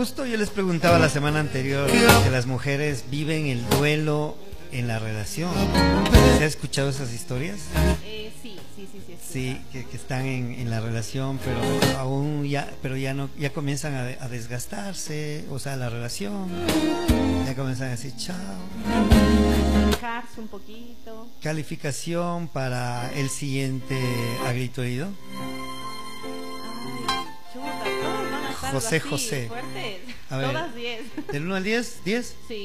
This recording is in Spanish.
Justo yo les preguntaba la semana anterior que las mujeres viven el duelo en la relación. ¿Se ha escuchado esas historias? Sí, sí, sí, sí. Sí, que están en la relación, pero aún ya no, ya comienzan a desgastarse, o sea, la relación, ya comienzan a decir chao. Alejarse un poquito. Calificación para el siguiente A Grito Herido. Ay, chuta, todas van a estar José así, José. fuertes. A ver, Todas 10. del 1 al 10, 10. Sí.